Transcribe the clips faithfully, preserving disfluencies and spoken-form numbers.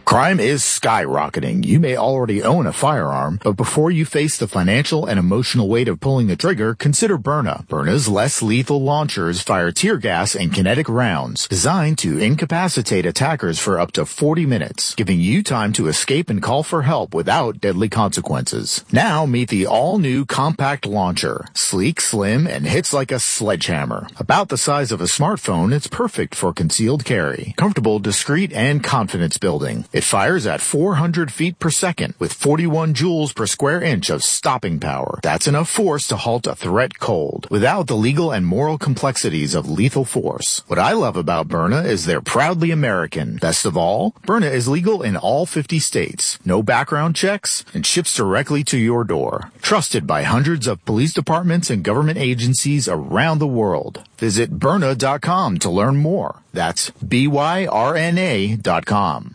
Crime is skyrocketing. You may already own a firearm, but before you face the financial and emotional weight of pulling the trigger, consider Byrna. Byrna's less lethal launchers fire tear gas and kinetic rounds designed to incapacitate attackers for up to forty minutes, giving you time to escape and call for help without deadly consequences. Now meet the all-new compact launcher. Sleek, slim, and hits like a sledgehammer. About the size of a smartphone, it's perfect for concealed carry. Comfortable, discreet, and confidence building. It fires at four hundred feet per second with forty-one joules per square inch of stopping power. That's enough force to halt a threat cold, without the legal and moral complexities of lethal force. What I love about Byrna is they're proudly American. Best of all, Byrna is legal in all fifty states, no background checks, and ships directly to your door. Trusted by hundreds of police departments and government agencies around the world. Visit Byrna dot com to learn more. That's B Y R N A dot com.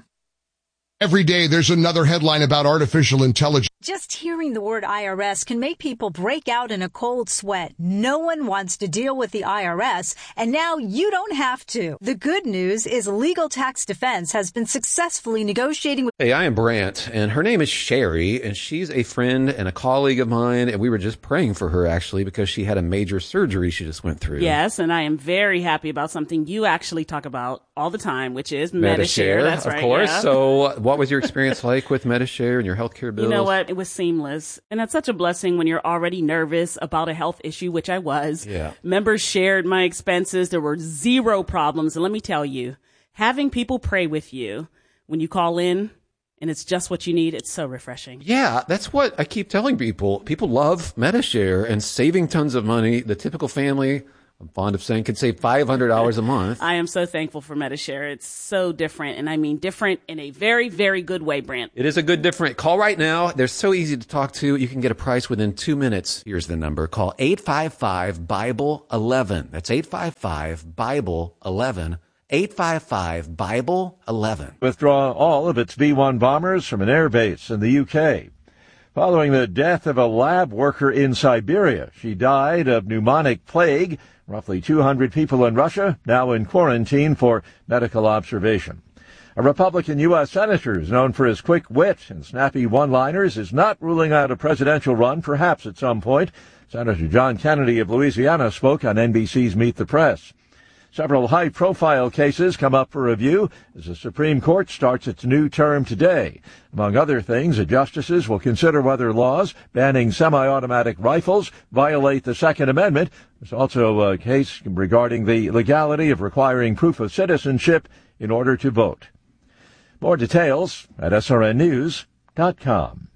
Every day there's another headline about artificial intelligence. Just hearing the word I R S can make people break out in a cold sweat. No one wants to deal with the I R S, and now you don't have to. The good news is Legal Tax Defense has been successfully negotiating with... Hey, I am Brant, and her name is Sherry, and she's a friend and a colleague of mine, and we were just praying for her, actually, because she had a major surgery she just went through. Yes, and I am very happy about something you actually talk about all the time, which is Medi-Share. Medi-Share, That's of right, course. yeah. So what was your experience like with Medi-Share and your healthcare bills? You know what? It was seamless. And that's such a blessing when you're already nervous about a health issue, which I was. Yeah. Members shared my expenses. There were zero problems. And let me tell you, having people pray with you when you call in and it's just what you need, it's so refreshing. Yeah, that's what I keep telling people. People love Medi-Share and saving tons of money. The typical family, I'm fond of saying, could save five hundred dollars a month. I am so thankful for Medi-Share. It's so different, and I mean different in a very, very good way, Brant. It is a good different. Call right now. They're so easy to talk to. You can get a price within two minutes. Here's the number. Call eight five five, Bible eleven. That's eight five five, Bible eleven. eight five five, Bible eleven. Withdraw all of its B one bombers from an air base in the U K. Following the death of a lab worker in Siberia, she died of pneumonic plague. Roughly two hundred people in Russia now in quarantine for medical observation. A Republican U S senator is known for his quick wit and snappy one-liners is not ruling out a presidential run, perhaps at some point. Senator John Kennedy of Louisiana spoke on N B C's Meet the Press. Several high-profile cases come up for review as the Supreme Court starts its new term today. Among other things, the justices will consider whether laws banning semi-automatic rifles violate the Second Amendment. There's also a case regarding the legality of requiring proof of citizenship in order to vote. More details at S R N news dot com.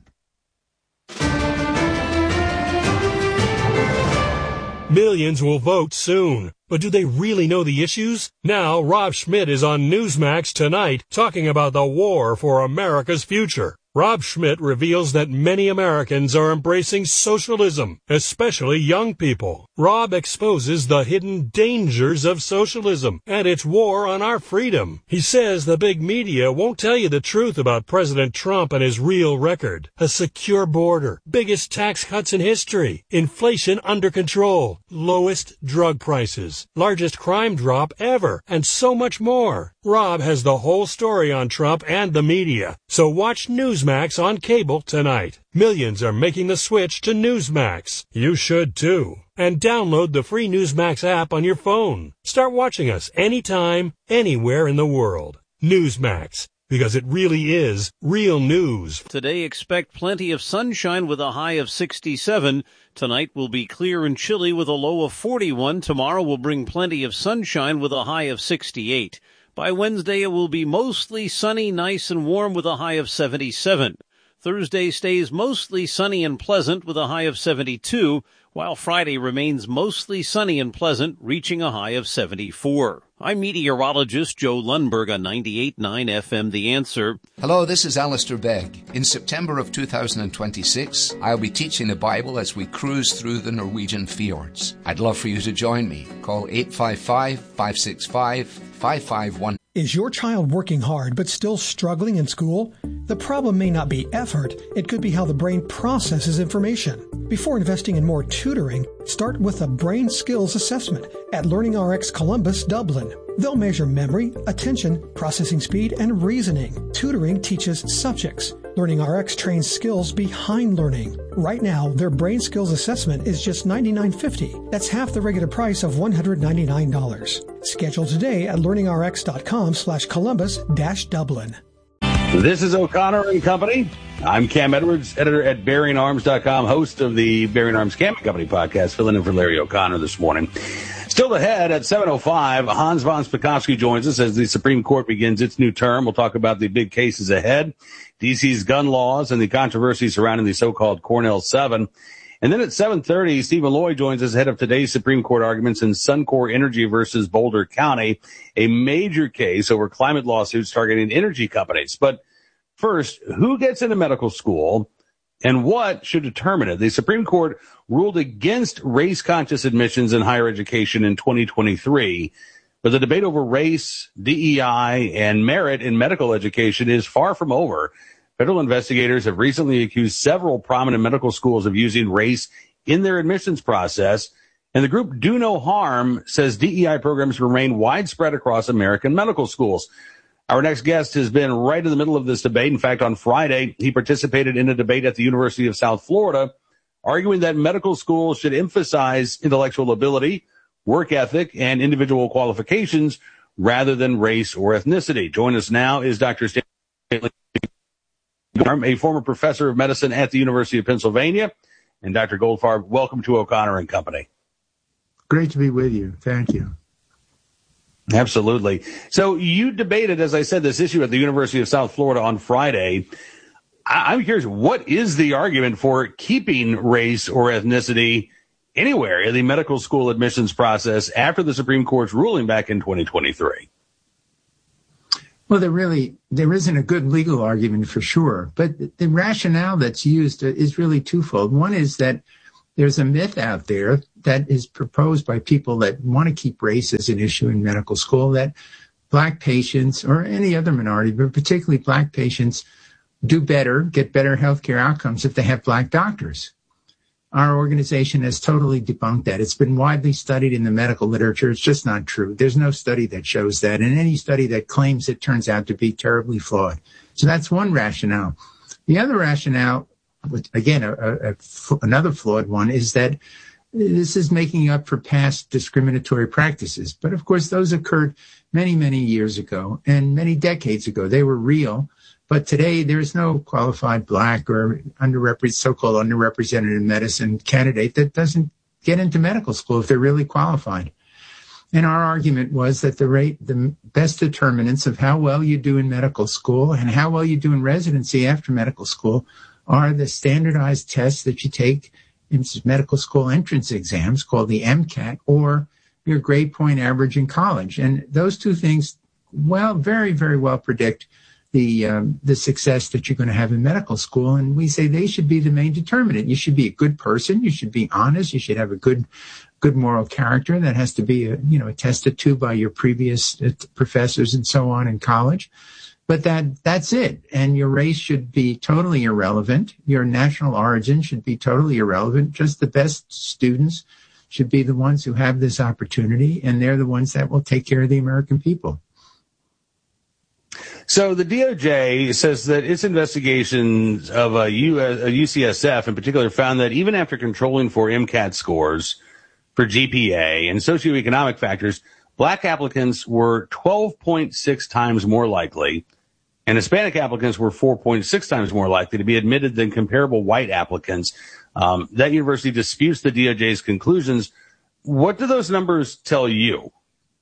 Millions will vote soon. But do they really know the issues? Now, Rob Schmidt is on Newsmax tonight talking about the war for America's future. Rob Schmidt reveals that many Americans are embracing socialism, especially young people. Rob exposes the hidden dangers of socialism and its war on our freedom. He says the big media won't tell you the truth about President Trump and his real record. A secure border, biggest tax cuts in history, inflation under control, lowest drug prices, largest crime drop ever, and so much more. Rob has the whole story on Trump and the media, so watch Newsmax on cable tonight. Millions are making the switch to Newsmax. You should too. And download the free Newsmax app on your phone. Start watching us anytime, anywhere in the world. Newsmax, because it really is real news. Today, expect plenty of sunshine with a high of sixty-seven. Tonight will be clear and chilly with a low of forty-one. Tomorrow will bring plenty of sunshine with a high of sixty-eight. By Wednesday, it will be mostly sunny, nice and warm with a high of seventy-seven. Thursday stays mostly sunny and pleasant with a high of seventy-two, while Friday remains mostly sunny and pleasant, reaching a high of seventy-four. I'm meteorologist Joe Lundberg on ninety-eight point nine F M The Answer. Hello, this is Alistair Begg. In September of two thousand twenty-six, I'll be teaching the Bible as we cruise through the Norwegian fjords. I'd love for you to join me. Call eight five five, five six five, five five one. Is your child working hard but still struggling in school? The problem may not be effort, it could be how the brain processes information. Before investing in more tutoring, start with a brain skills assessment at LearningRx Columbus, Dublin. They'll measure memory, attention, processing speed, and reasoning. Tutoring teaches subjects. LearningRx trains skills behind learning. Right now, their brain skills assessment is just ninety-nine fifty. That's half the regular price of one hundred ninety-nine dollars. Schedule today at learningrx.com slash Columbus dash Dublin. This is O'Connor and Company. I'm Cam Edwards, editor at Bearing Arms dot com, host of the Bearing Arms Camping Company podcast, filling in for Larry O'Connor this morning. Still ahead at seven oh five, Hans von Spakovsky joins us as the Supreme Court begins its new term. We'll talk about the big cases ahead, D C's gun laws, and the controversy surrounding the so-called Cornell seven. And then at seven thirty, Stephen Lloyd joins us ahead of today's Supreme Court arguments in Suncor Energy versus Boulder County, a major case over climate lawsuits targeting energy companies. But first, who gets into medical school and what should determine it? The Supreme Court ruled against race-conscious admissions in higher education in twenty twenty-three, but the debate over race, D E I, and merit in medical education is far from over. Federal investigators have recently accused several prominent medical schools of using race in their admissions process, and the group Do No Harm says D E I programs remain widespread across American medical schools. Our next guest has been right in the middle of this debate. In fact, on Friday, he participated in a debate at the University of South Florida, arguing that medical schools should emphasize intellectual ability, work ethic, and individual qualifications rather than race or ethnicity. Join us now is Doctor Stanley, a former professor of medicine at the University of Pennsylvania. And Doctor Goldfarb, welcome to O'Connor and Company. Great to be with you. Thank you. Absolutely. So you debated, as I said, this issue at the University of South Florida on Friday. I- I'm curious, what is the argument for keeping race or ethnicity anywhere in the medical school admissions process after the Supreme Court's ruling back in twenty twenty-three? Well, there really, there isn't a good legal argument for sure, but the rationale that's used is really twofold. One is that there's a myth out there that is proposed by people that want to keep race as an issue in medical school, that black patients or any other minority, but particularly black patients, do better, get better healthcare outcomes if they have black doctors. Our organization has totally debunked that. It's been widely studied in the medical literature. It's just not true. There's no study that shows that, and any study that claims it turns out to be terribly flawed. So that's one rationale. The other rationale, which, again, a, a, a, another flawed one, is that this is making up for past discriminatory practices. But of course, those occurred many, many years ago and many decades ago. They were real. But today, there's no qualified black or underrepresented, so-called underrepresented in medicine candidate that doesn't get into medical school if they're really qualified. And our argument was that the rate, the best determinants of how well you do in medical school and how well you do in residency after medical school are the standardized tests that you take in medical school entrance exams called the MCAT, or your grade point average in college. And those two things, well, very, very well predict the um, the success that you're going to have in medical school. And we say they should be the main determinant. You should be a good person. You should be honest. You should have a good good moral character that has to be, uh, you know, attested to by your previous uh, professors and so on in college. But that that's it. And your race should be totally irrelevant. Your national origin should be totally irrelevant. Just the best students should be the ones who have this opportunity, and they're the ones that will take care of the American people. So the D O J says that its investigations of a, U S, a U C S F in particular found that even after controlling for MCAT scores, for G P A and socioeconomic factors, black applicants were twelve point six times more likely, and Hispanic applicants were four point six times more likely to be admitted than comparable white applicants. Um, that university disputes the D O J's conclusions. What do those numbers tell you?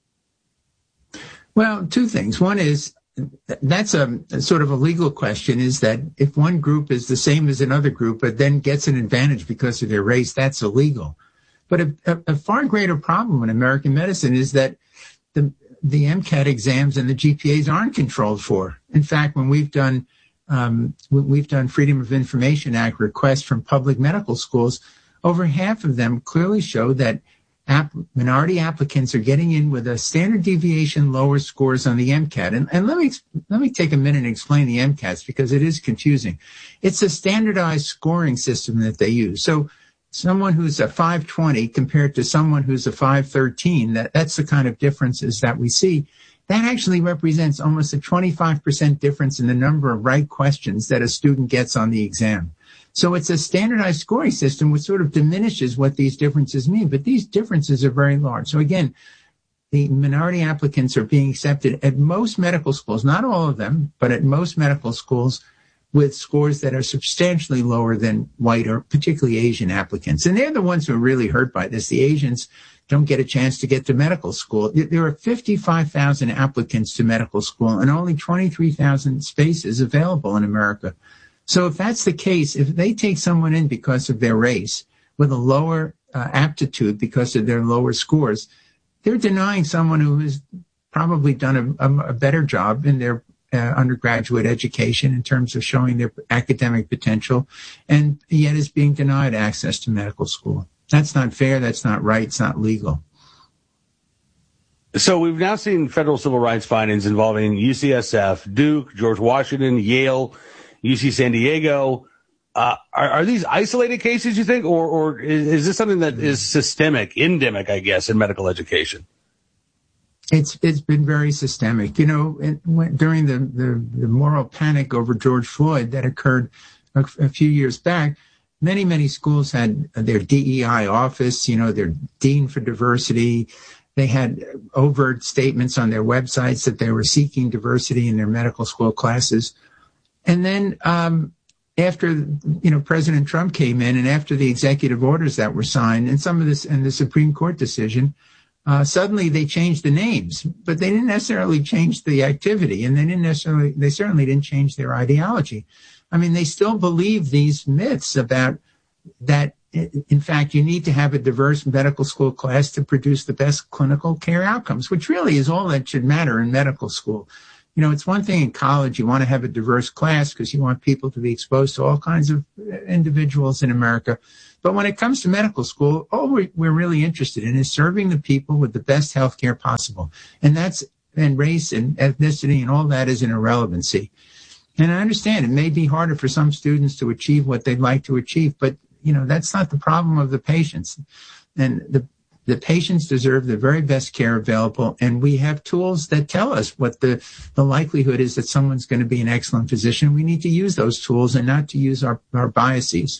Well, two things. One is, that's a, a sort of a legal question, is that if one group is the same as another group, but then gets an advantage because of their race, that's illegal. But a, a, a far greater problem in American medicine is that the the MCAT exams and the G P As aren't controlled for. In fact, when we've done um, when we've done Freedom of Information Act requests from public medical schools, over half of them clearly show that App, minority applicants are getting in with a standard deviation lower scores on the MCAT. And, and let me let me take a minute and explain the MCATs, because it is confusing. It's a standardized scoring system that they use. So someone who's a five twenty compared to someone who's a five thirteen, that, that's the kind of differences that we see. That actually represents almost a twenty-five percent difference in the number of right questions that a student gets on the exam. So it's a standardized scoring system which sort of diminishes what these differences mean, but these differences are very large. So again, the minority applicants are being accepted at most medical schools, not all of them, but at most medical schools with scores that are substantially lower than white or particularly Asian applicants. And they're the ones who are really hurt by this. The Asians don't get a chance to get to medical school. There are fifty-five thousand applicants to medical school and only twenty-three thousand spaces available in America. So if that's the case, if they take someone in because of their race with a lower uh, aptitude because of their lower scores, they're denying someone who has probably done a, a, a better job in their uh, undergraduate education in terms of showing their academic potential, and yet is being denied access to medical school. That's not fair. That's not right. It's not legal. So we've now seen federal civil rights findings involving U C S F, Duke, George Washington, Yale, U C San Diego. Uh, are, are these isolated cases, you think, or, or is, is this something that is systemic, endemic, I guess, in medical education? It's it's been very systemic. You know, it went, during the, the, the moral panic over George Floyd that occurred a, a few years back, many, many schools had their D E I office, you know, their dean for diversity. They had overt statements on their websites that they were seeking diversity in their medical school classes. And then um, after, you know, President Trump came in and after the executive orders that were signed and some of this and the Supreme Court decision, uh, suddenly they changed the names, but they didn't necessarily change the activity, and they didn't necessarily, they certainly didn't change their ideology. I mean, they still believe these myths about that, in fact, you need to have a diverse medical school class to produce the best clinical care outcomes, which really is all that should matter in medical school. You know, it's one thing in college, you want to have a diverse class because you want people to be exposed to all kinds of individuals in America. But when it comes to medical school, all we're really interested in is serving the people with the best health care possible. And that's, and race and ethnicity and all that is an irrelevancy. And I understand it may be harder for some students to achieve what they'd like to achieve, but, you know, that's not the problem of the patients. And the The patients deserve the very best care available, and we have tools that tell us what the, the likelihood is that someone's going to be an excellent physician. We need to use those tools and not to use our, our biases.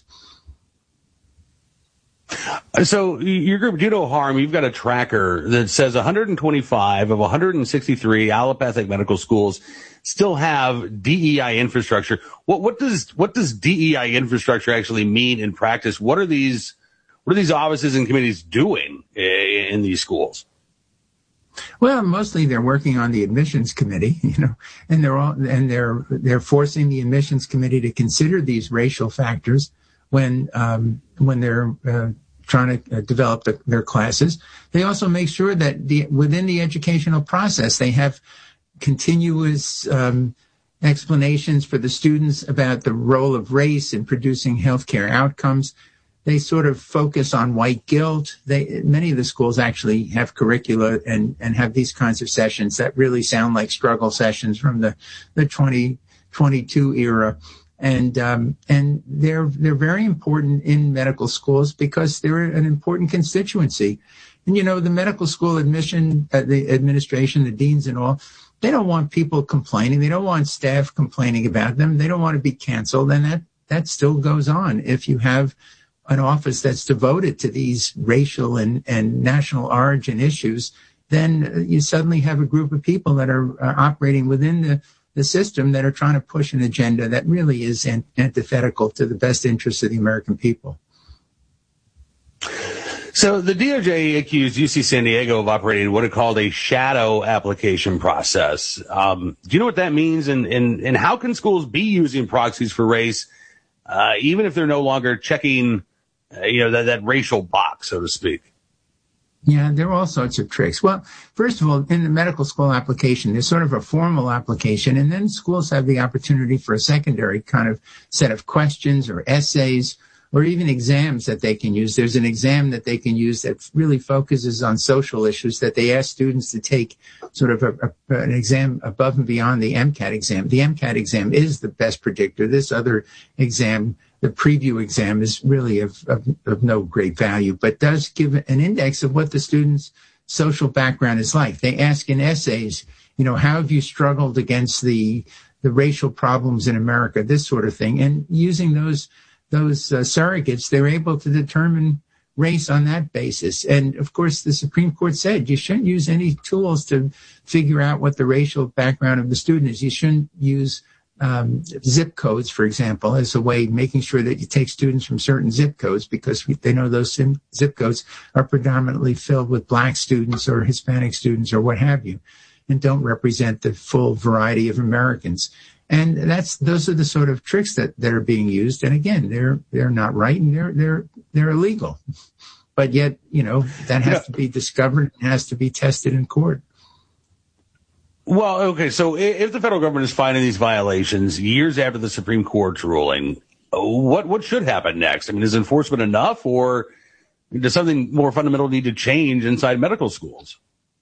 So your group, Do No Harm, you've got a tracker that says one hundred twenty-five of one hundred sixty-three allopathic medical schools still have D E I infrastructure. What, what does what does D E I infrastructure actually mean in practice? What are these What are these offices and committees doing in these schools? Well, mostly they're working on the admissions committee, you know, and they're all, and they're they're forcing the admissions committee to consider these racial factors when um, when they're uh, trying to uh, develop the, their classes. They also make sure that the within the educational process they have continuous um, explanations for the students about the role of race in producing healthcare outcomes. They sort of focus on white guilt. They, many of the schools actually have curricula and, and have these kinds of sessions that really sound like struggle sessions from the, the twenty twenty-two era. And, um, and they're, they're very important in medical schools because they're an important constituency. And, you know, the medical school admission, uh, the administration, the deans and all, they don't want people complaining. They don't want staff complaining about them. They don't want to be canceled. And that, that still goes on if you have an office that's devoted to these racial and, and national origin issues, then you suddenly have a group of people that are uh, operating within the, the system that are trying to push an agenda that really is an, antithetical to the best interests of the American people. So the D O J accused U C San Diego of operating what it called a shadow application process. Um, do you know what that means? And, and, and how can schools be using proxies for race, uh, even if they're no longer checking Uh, you know, that, that racial box, so to speak? Yeah, there are all sorts of tricks. Well, first of all, in the medical school application, there's sort of a formal application, and then schools have the opportunity for a secondary kind of set of questions or essays or even exams that they can use. There's an exam that they can use that really focuses on social issues that they ask students to take sort of a, a, an exam above and beyond the MCAT exam. The MCAT exam is the best predictor. This other exam, the preview exam, is really of, of, of no great value, but does give an index of what the student's social background is like. They ask in essays, you know, how have you struggled against the the racial problems in America, this sort of thing. And using those those uh, surrogates, they're able to determine race on that basis. And of course, the Supreme Court said you shouldn't use any tools to figure out what the racial background of the student is. You shouldn't use um, zip codes, for example, as a way making sure that you take students from certain zip codes, because they know those zip codes are predominantly filled with black students or Hispanic students or what have you, and don't represent the full variety of Americans. And that's those are the sort of tricks that, that are being used. And again, they're they're not right, and they're they're they're illegal. But yet, you know, that has yeah. to be discovered and has to be tested in court. Well, okay, so if the federal government is finding these violations years after the Supreme Court's ruling, what what should happen next? I mean, is enforcement enough, or does something more fundamental need to change inside medical schools?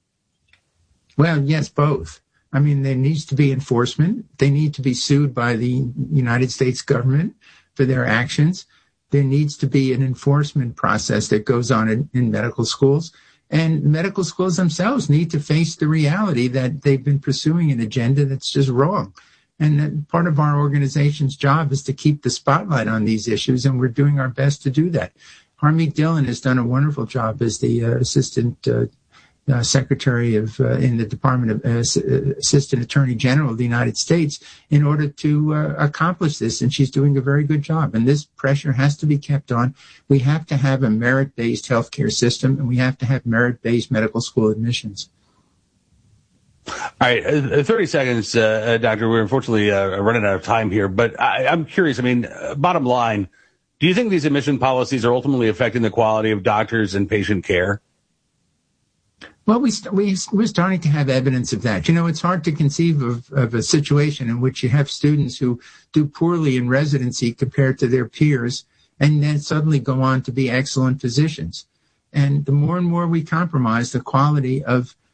Well, yes, both. I mean, there needs to be enforcement. They need to be sued by the United States government for their actions. There needs to be an enforcement process that goes on in, in medical schools. And medical schools themselves need to face the reality that they've been pursuing an agenda that's just wrong. And part of our organization's job is to keep the spotlight on these issues, and we're doing our best to do that. Harmeet Dillon has done a wonderful job as the uh, assistant uh, Uh, Secretary of uh, in the Department of uh, Assistant Attorney General of the United States in order to uh, accomplish this, and she's doing a very good job. And this pressure has to be kept on. We have to have a merit-based healthcare system, and we have to have merit-based medical school admissions. All right, uh, thirty seconds, uh, Doctor. We're unfortunately uh, running out of time here, but I, I'm curious. I mean, uh, bottom line, do you think these admission policies are ultimately affecting the quality of doctors and patient care? Well, we, we, we're starting to have evidence of that. You know, it's hard to conceive of, of a situation in which you have students who do poorly in residency compared to their peers and then suddenly go on to be excellent physicians. And the more and more we compromise the quality of